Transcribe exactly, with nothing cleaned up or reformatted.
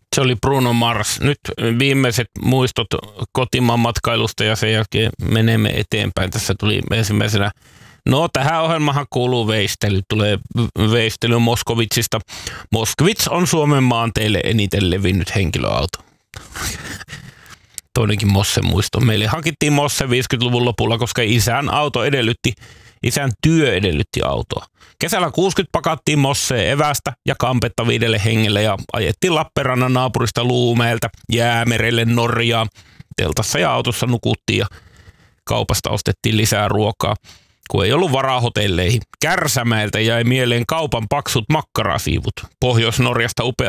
Se oli Bruno Mars. Nyt viimeiset muistot kotimaan matkailusta ja sen jälkeen menemme eteenpäin. Tässä tuli ensimmäisenä. No, tähän ohjelmahan kuuluu veistely. Tulee veistely Moskovitsista. Moskvits on Suomen maanteille eniten levinnyt henkilöauto. Toinenkin Mossen muisto. Meille hankittiin Mosse viisikymmentäluvun lopulla, koska isän auto edellytti, isän työ edellytti autoa. Kesällä kuusikymmentä pakattiin Mosseen evästä ja kampetta viidelle hengelle ja ajettiin Lappeenrannan naapurista Luumeeltä Jäämerelle Norjaan. Teltassa ja autossa nukuttiin ja kaupasta ostettiin lisää ruokaa, kun ei ollut varaa hotelleihin. Kärsämäeltä jäi mieleen kaupan paksut makkarasiivut. Pohjois-Norjasta upea